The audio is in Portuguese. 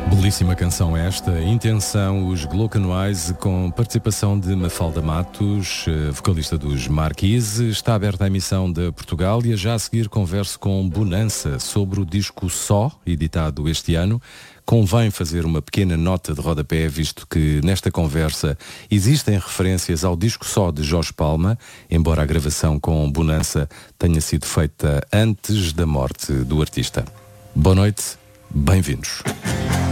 Belíssima canção esta, Intenção, os Glocanoise, com participação de Mafalda Matos, vocalista dos Marquise. Está aberta a emissão de Portugal e já a seguir converso com Bonança sobre o disco Só, editado este ano. Convém fazer uma pequena nota de rodapé, visto que nesta conversa existem referências ao disco Só de Jorge Palma, embora a gravação com Bonança tenha sido feita antes da morte do artista. Boa noite, bem-vindos.